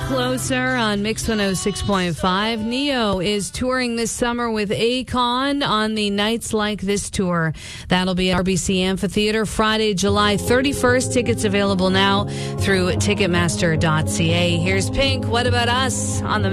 Closer on Mix 106.5. Neo is touring this summer with Akon on the Nights Like This tour. That'll be at RBC Amphitheater Friday, July 31st. Tickets available now through Ticketmaster.ca. Here's Pink. What About Us on the